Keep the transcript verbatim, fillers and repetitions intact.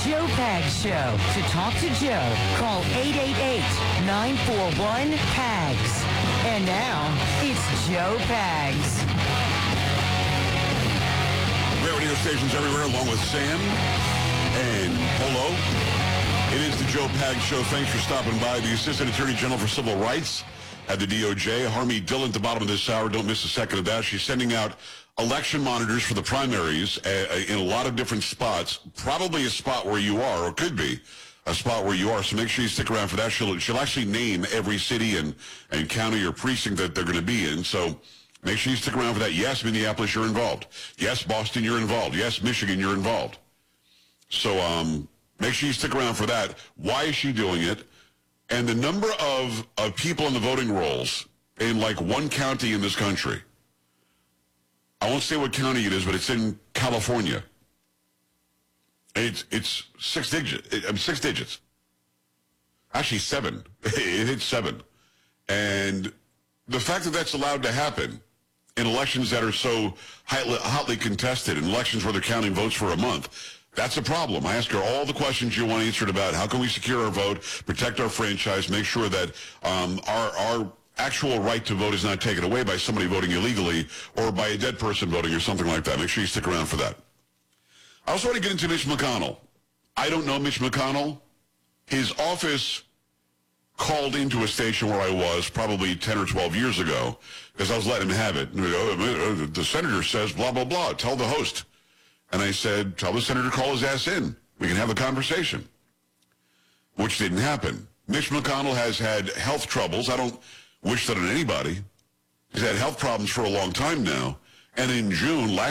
Joe Pags Show. To talk to Joe, call eight eight eight, nine four one, P A G S. And now, it's Joe Pags. We have radio stations everywhere, along with Sam and Polo. It is the Joe Pags Show. Thanks for stopping by. The Assistant Attorney General for Civil Rights at the D O J, Harmeet Dillon, at the bottom of this hour. Don't miss a second of that. She's sending out election monitors for the primaries uh, in a lot of different spots, probably a spot where you are, or could be a spot where you are. So make sure you stick around for that. She'll, she'll actually name every city and, and county or precinct that they're going to be in. So make sure you stick around for that. Yes, Minneapolis, you're involved. Yes, Boston, you're involved. Yes, Michigan, you're involved. So um, make sure you stick around for that. Why is she doing it? And the number of, of people in the voting rolls in like one county in this country. I won't say what county it is, but it's in California. It's it's six digits. It, six digits. Actually, seven. It hits seven. And the fact that that's allowed to happen in elections that are so hotly, hotly contested, in elections where they're counting votes for a month, that's a problem. I ask her all the questions you want answered about how can we secure our vote, protect our franchise, make sure that um, our our actual right to vote is not taken away by somebody voting illegally or by a dead person voting or something like that. Make sure you stick around for that. I also want to get into Mitch McConnell. I don't know Mitch McConnell. His office called into a station where I was probably ten or twelve years ago because I was letting him have it. The senator says, blah, blah, blah. Tell the host. And I said, tell the senator to call his ass in. We can have a conversation. Which didn't happen. Mitch McConnell has had health troubles. I don't wish that on anybody. He's had health problems for a long time now. And in June, last